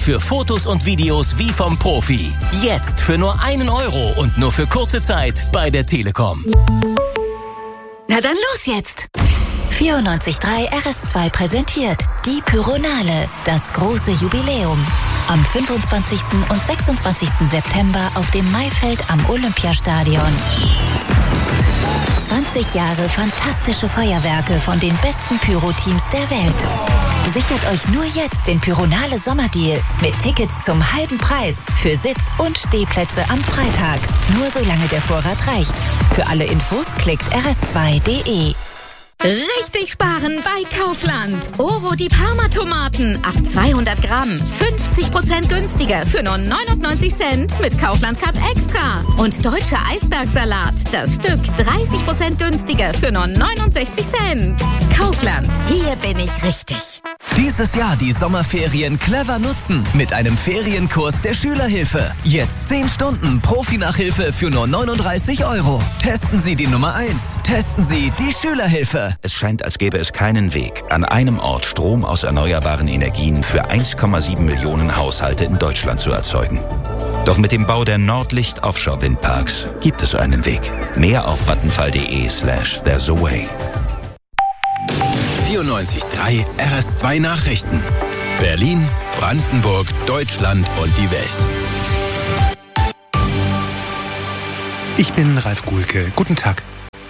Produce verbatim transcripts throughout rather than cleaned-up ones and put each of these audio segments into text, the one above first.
für Fotos und Videos wie vom Profi. Jetzt für nur einen Euro und nur für kurze Zeit bei der Telekom. Na dann los jetzt! vierundneunzig Komma drei R S zwei präsentiert die Pyronale, das große Jubiläum. Am fünfundzwanzigsten und sechsundzwanzigsten September auf dem Maifeld am Olympiastadion. zwanzig Jahre fantastische Feuerwerke von den besten Pyro-Teams der Welt. Sichert euch nur jetzt den Pyronale Sommerdeal mit Tickets zum halben Preis für Sitz- und Stehplätze am Freitag. Nur solange der Vorrat reicht. Für alle Infos klickt r s zwei punkt d e. Richtig sparen bei Kaufland. Oro die Parma-Tomaten auf zweihundert Gramm. fünfzig Prozent günstiger für nur neunundneunzig Cent mit Kaufland Cut Extra. Und deutscher Eisbergsalat. Das Stück dreißig Prozent günstiger für nur neunundsechzig Cent. Kaufland. Hier bin ich richtig. Dieses Jahr die Sommerferien clever nutzen mit einem Ferienkurs der Schülerhilfe. Jetzt zehn Stunden Profi-Nachhilfe für nur neununddreißig Euro. Testen Sie die Nummer eins. Testen Sie die Schülerhilfe. Es scheint, als gäbe es keinen Weg, an einem Ort Strom aus erneuerbaren Energien für eins Komma sieben Millionen Haushalte in Deutschland zu erzeugen. Doch mit dem Bau der Nordlicht Offshore Windparks gibt es einen Weg. Mehr auf vattenfall.de slash there's a way. vierundneunzig Komma drei R S zwei Nachrichten. Berlin, Brandenburg, Deutschland und die Welt. Ich bin Ralf Guhlke. Guten Tag.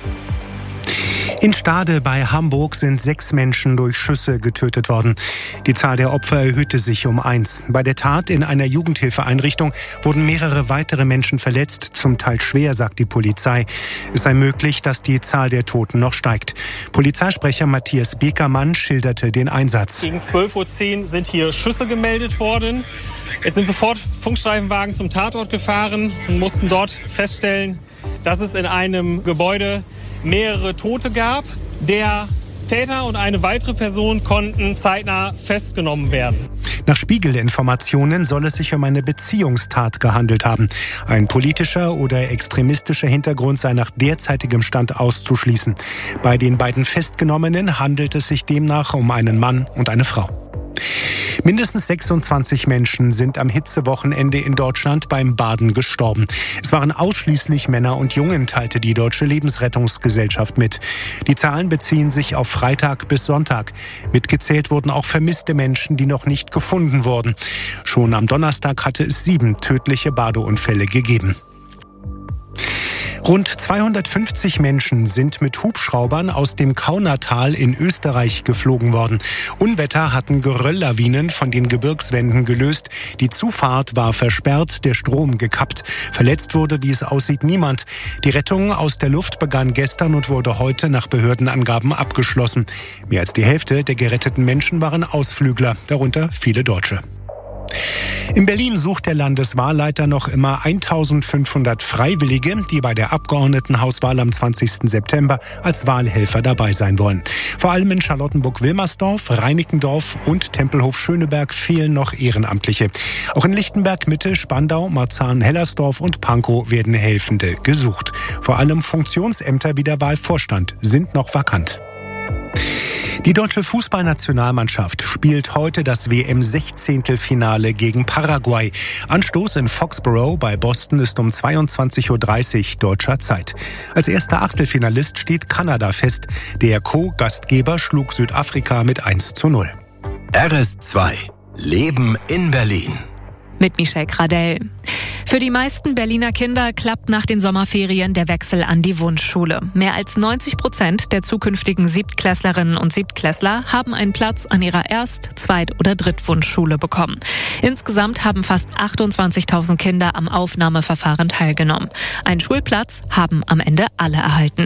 In Stade bei Hamburg sind sechs Menschen durch Schüsse getötet worden. Die Zahl der Opfer erhöhte sich um eins. Bei der Tat in einer Jugendhilfeeinrichtung wurden mehrere weitere Menschen verletzt, zum Teil schwer, sagt die Polizei. Es sei möglich, dass die Zahl der Toten noch steigt. Polizeisprecher Matthias Bekermann schilderte den Einsatz. Gegen zwölf Uhr zehn sind hier Schüsse gemeldet worden. Es sind sofort Funkstreifenwagen zum Tatort gefahren und mussten dort feststellen, dass es in einem Gebäude mehrere Tote gab. Der Täter und eine weitere Person konnten zeitnah festgenommen werden. Nach Spiegel-Informationen soll es sich um eine Beziehungstat gehandelt haben. Ein politischer oder extremistischer Hintergrund sei nach derzeitigem Stand auszuschließen. Bei den beiden Festgenommenen handelt es sich demnach um einen Mann und eine Frau. Mindestens sechsundzwanzig Menschen sind am Hitzewochenende in Deutschland beim Baden gestorben. Es waren ausschließlich Männer und Jungen, teilte die Deutsche Lebensrettungsgesellschaft mit. Die Zahlen beziehen sich auf Freitag bis Sonntag. Mitgezählt wurden auch vermisste Menschen, die noch nicht gefunden wurden. Schon am Donnerstag hatte es sieben tödliche Badeunfälle gegeben. Rund zweihundertfünfzig Menschen sind mit Hubschraubern aus dem Kaunertal in Österreich geflogen worden. Unwetter hatten Gerölllawinen von den Gebirgswänden gelöst. Die Zufahrt war versperrt, der Strom gekappt. Verletzt wurde, wie es aussieht, niemand. Die Rettung aus der Luft begann gestern und wurde heute nach Behördenangaben abgeschlossen. Mehr als die Hälfte der geretteten Menschen waren Ausflügler, darunter viele Deutsche. In Berlin sucht der Landeswahlleiter noch immer eintausendfünfhundert Freiwillige, die bei der Abgeordnetenhauswahl am zwanzigsten September als Wahlhelfer dabei sein wollen. Vor allem in Charlottenburg-Wilmersdorf, Reinickendorf und Tempelhof-Schöneberg fehlen noch Ehrenamtliche. Auch in Lichtenberg-Mitte, Spandau, Marzahn-Hellersdorf und Pankow werden Helfende gesucht. Vor allem Funktionsämter wie der Wahlvorstand sind noch vakant. Die deutsche Fußballnationalmannschaft spielt heute das W M-Sechzehntelfinale gegen Paraguay. Anstoß in Foxborough bei Boston ist um zweiundzwanzig Uhr dreißig deutscher Zeit. Als erster Achtelfinalist steht Kanada fest. Der Co-Gastgeber schlug Südafrika mit eins zu null. R S zwei. Leben in Berlin. Mit Michelle Gradell. Für die meisten Berliner Kinder klappt nach den Sommerferien der Wechsel an die Wunschschule. Mehr als neunzig Prozent der zukünftigen Siebtklässlerinnen und Siebtklässler haben einen Platz an ihrer Erst-, Zweit- oder Drittwunschschule bekommen. Insgesamt haben fast achtundzwanzigtausend Kinder am Aufnahmeverfahren teilgenommen. Einen Schulplatz haben am Ende alle erhalten.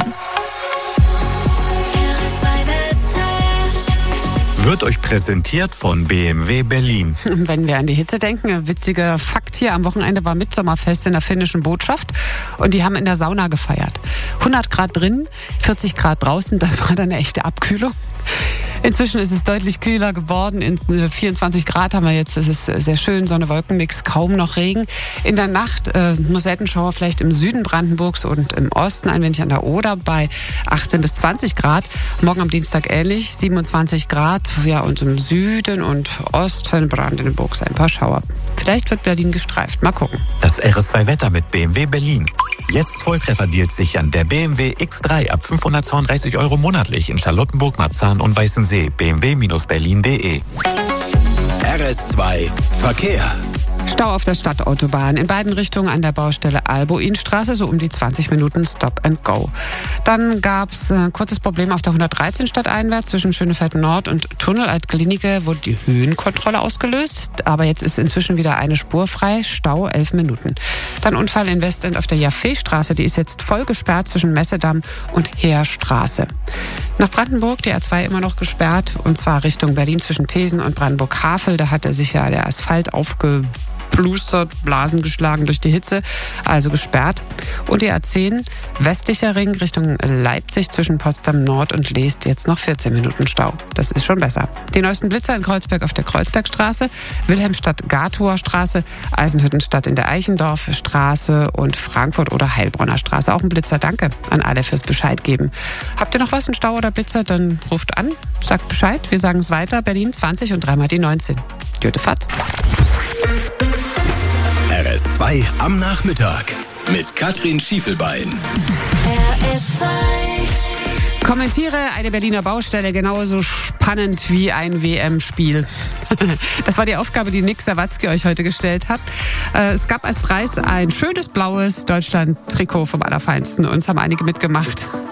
Wird euch präsentiert von B M W Berlin. Wenn wir an die Hitze denken, ein witziger Fakt hier, am Wochenende war Mitsommerfest in der finnischen Botschaft und die haben in der Sauna gefeiert. hundert Grad drin, vierzig Grad draußen, das war dann eine echte Abkühlung. Inzwischen ist es deutlich kühler geworden. In vierundzwanzig Grad haben wir jetzt. Es ist sehr schön, Sonne-Wolken-Mix, kaum noch Regen. In der Nacht äh, Musettenschauer vielleicht im Süden Brandenburgs und im Osten, ein wenig an der Oder bei achtzehn bis zwanzig Grad. Morgen am Dienstag ähnlich, siebenundzwanzig Grad. Ja, und im Süden und Osten Brandenburgs ein paar Schauer. Vielleicht wird Berlin gestreift. Mal gucken. Das R S zwei Wetter mit B M W Berlin. Jetzt Volltreffer-Deals sichern. Der B M W X drei ab fünfhundertzweiunddreißig Euro monatlich in Charlottenburg, Marzahn und Weißensee. b m w Bindestrich berlin punkt de. R S zwei Verkehr. Stau auf der Stadtautobahn in beiden Richtungen an der Baustelle Albuinstraße, so um die zwanzig Minuten Stop and Go. Dann gab es ein kurzes Problem auf der hundertdreizehn stadteinwärts zwischen Schönefeld Nord und Tunnel Altklinike, wurde die Höhenkontrolle ausgelöst, aber jetzt ist inzwischen wieder eine Spur frei, Stau elf Minuten. Dann Unfall in Westend auf der Jaffeestraße, die ist jetzt voll gesperrt zwischen Messedamm und Heerstraße. Nach Brandenburg, die A zwei immer noch gesperrt, und zwar Richtung Berlin zwischen Thesen und Brandenburg-Havel, da hatte sich ja der Asphalt aufge Plustert, Blasen geschlagen durch die Hitze, also gesperrt. Und die A zehn, westlicher Ring Richtung Leipzig zwischen Potsdam Nord und Leest, jetzt noch vierzehn Minuten Stau. Das ist schon besser. Die neuesten Blitzer in Kreuzberg auf der Kreuzbergstraße, Wilhelmstadt-Gatower Straße, Eisenhüttenstadt in der Eichendorfstraße und Frankfurt- oder Heilbronner Straße. Auch ein Blitzer. Danke an alle fürs Bescheid geben. Habt ihr noch was, ein Stau oder Blitzer, dann ruft an, sagt Bescheid. Wir sagen es weiter. Berlin zwanzig und dreimal die neunzehn. Gute Fahrt. R S zwei am Nachmittag mit Katrin Schiefelbein. R S zwei. Kommentiere eine Berliner Baustelle genauso spannend wie ein W M-Spiel. Das war die Aufgabe, die Nick Sawatzki euch heute gestellt hat. Es gab als Preis ein schönes blaues Deutschland-Trikot vom Allerfeinsten und es haben einige mitgemacht.